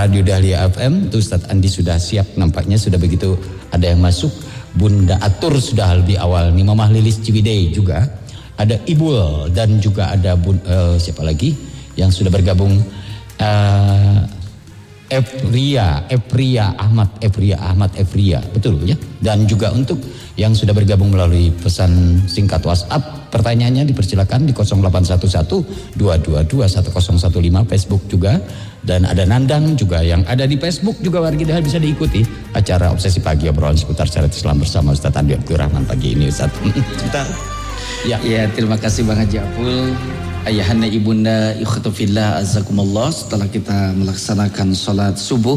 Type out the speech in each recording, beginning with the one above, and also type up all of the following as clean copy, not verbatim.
Radio Dahlia FM. Itu Ustadz Andi sudah siap, nampaknya sudah begitu ada yang masuk. Bunda Atur sudah lebih awal nih, Mamah Lilis Ciwidey juga. Ada Ibul dan juga ada siapa lagi yang sudah bergabung, Efria Ahmad, betul ya. Dan juga untuk yang sudah bergabung melalui pesan singkat WhatsApp, pertanyaannya dipersilakan di 0811-222-1015 Facebook juga. Dan ada Nandang juga yang ada di Facebook juga, wargi Dahlia bisa diikuti acara Obsesi Pagi, obrolan seputar syariat Islam bersama Ustadz Andi Abdurrahman pagi ini, Ustadz. Sebentar. Ya, terima kasih Bang Haji Apul. Ayahanda ibunda ikhwatufillah azakumullah, setelah kita melaksanakan sholat subuh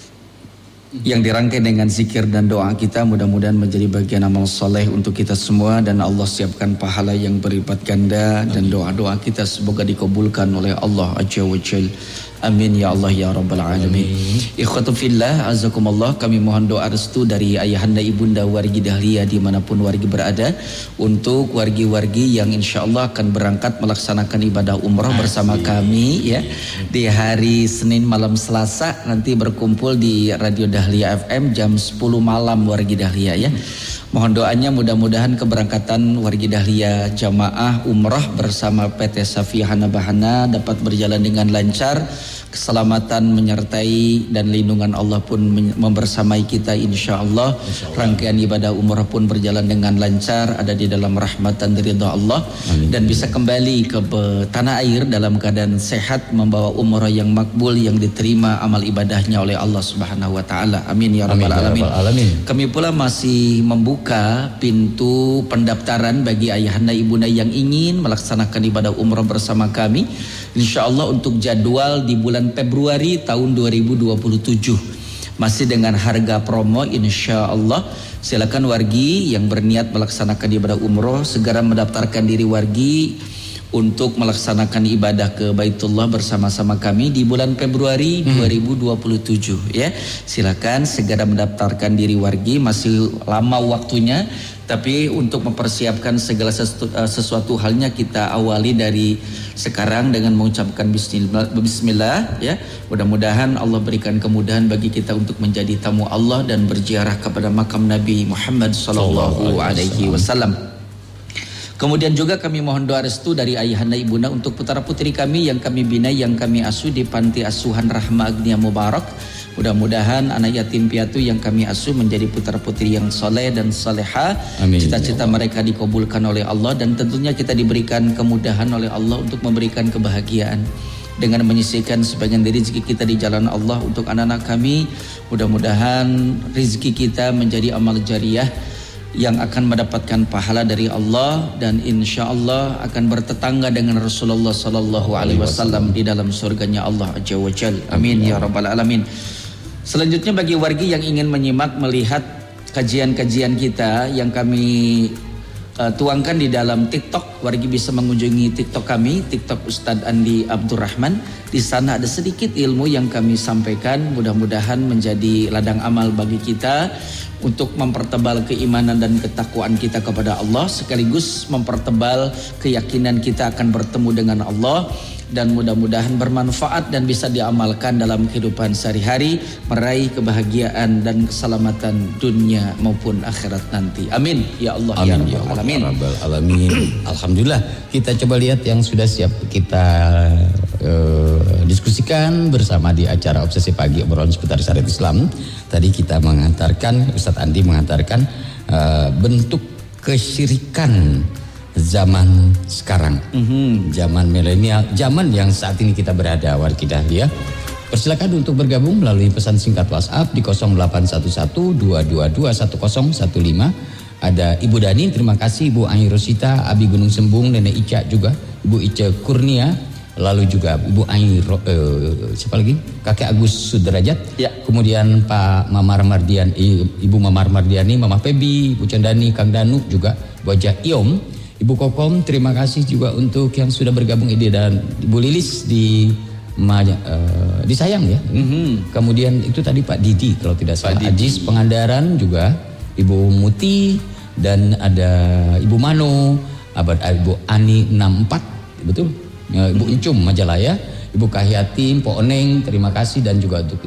yang dirangkai dengan zikir dan doa kita, mudah-mudahan menjadi bagian amal soleh untuk kita semua, dan Allah siapkan pahala yang berlipat ganda. Dan doa-doa kita semoga dikabulkan oleh Allah Azza wa Jalla. Amin ya Allah ya Rabbal Alamin. Ikhwatufillah azakumullah, kami mohon doa restu dari ayahanda ibunda wargi Dahlia dimanapun wargi berada, untuk wargi-wargi yang insya Allah akan berangkat melaksanakan ibadah umrah bersama kami ya, di hari Senin malam Selasa nanti berkumpul di Radio Dahlia FM jam 10 malam wargi Dahlia ya. Mohon doanya mudah-mudahan keberangkatan wargi Dahlia jamaah umrah bersama PT Safi Hanabahana dapat berjalan dengan lancar, keselamatan menyertai dan lindungan Allah pun membersamai kita insya Allah. Rangkaian ibadah umrah pun berjalan dengan lancar, ada di dalam rahmatan dan ridha Allah. Amin. Dan bisa kembali ke tanah air dalam keadaan sehat, membawa umrah yang makbul, yang diterima amal ibadahnya oleh Allah Subhanahu wa taala. Amin ya rabbal alamin. Kami pula masih membuka pintu pendaftaran bagi ayahanda ibunda yang ingin melaksanakan ibadah umrah bersama kami, insya Allah untuk jadwal di bulan Februari tahun 2027 masih dengan harga promo insya Allah. Silakan wargi yang berniat melaksanakan ibadah umrah segera mendaftarkan diri wargi untuk melaksanakan ibadah ke Baitullah bersama-sama kami di bulan Februari 2027 ya. Silakan segera mendaftarkan diri wargi, masih lama waktunya, tapi untuk mempersiapkan segala sesuatu halnya kita awali dari sekarang dengan mengucapkan bismillah ya. Mudah-mudahan Allah berikan kemudahan bagi kita untuk menjadi tamu Allah dan berziarah kepada makam Nabi Muhammad sallallahu alaihi wasallam. Kemudian juga kami mohon doa restu dari ayahanda ibunda untuk putra putri kami yang kami bina, yang kami asuh di panti asuhan Rahma Agnia Mubarak. Mudah-mudahan anak yatim piatu yang kami asuh menjadi putra putri yang soleh dan soleha. Cita-cita mereka dikabulkan oleh Allah, dan tentunya kita diberikan kemudahan oleh Allah untuk memberikan kebahagiaan dengan menyisihkan sebagian dari rezeki kita di jalan Allah untuk anak-anak kami. Mudah-mudahan rezeki kita menjadi amal jariah yang akan mendapatkan pahala dari Allah, dan insya Allah akan bertetangga dengan Rasulullah Sallallahu Alaihi Wasallam di dalam surganya Allah Azza wa Jalla. Amin ya Rabbal Alamin. Selanjutnya bagi wargi yang ingin menyimak melihat kajian-kajian kita yang kami tuangkan di dalam TikTok, wargi bisa mengunjungi TikTok kami, TikTok Ustadz Andi Abdurrahman. Di sana ada sedikit ilmu yang kami sampaikan, mudah-mudahan menjadi ladang amal bagi kita untuk mempertebal keimanan dan ketakwaan kita kepada Allah, sekaligus mempertebal keyakinan kita akan bertemu dengan Allah, dan mudah-mudahan bermanfaat dan bisa diamalkan dalam kehidupan sehari-hari, meraih kebahagiaan dan keselamatan dunia maupun akhirat nanti. Amin ya Allah. Amin ya Rabbal Alamin. Alhamdulillah, kita coba lihat yang sudah siap kita diskusikan bersama di acara Obsesi Pagi, obrolan seputar syariat Islam. Tadi kita mengantarkan, Ustadz Andi mengantarkan bentuk kesyirikan zaman sekarang, zaman milenial, zaman yang saat ini kita berada, wargi Dahlia. Persilakan untuk bergabung melalui pesan singkat WhatsApp di 0811-222-1015. Ada Ibu Dani, terima kasih. Ibu Ayi Rosita, Abi Gunung Sembung, Nenek Ica juga, Ibu Ica Kurnia, lalu juga Ibu Ayi siapa lagi? Kakek Agus Sudrajat. Ya. Kemudian Pak Mamar Mardian, Ibu Mamar Mardiani, Mama Febi, Ibu Candani, Kang Danu juga, Wajah Iom, Ibu Kokom, terima kasih juga untuk yang sudah bergabung ide, dan Ibu Lilis di Sayang ya. Kemudian itu tadi Pak Didi kalau tidak salah, Ajis Pengandaran juga, Ibu Muti, dan ada Ibu Mano, Ibu Ani 64, betul? Ibu Encum Majalaya, Ibu Kahyati, Po Oneng, terima kasih, dan juga untuk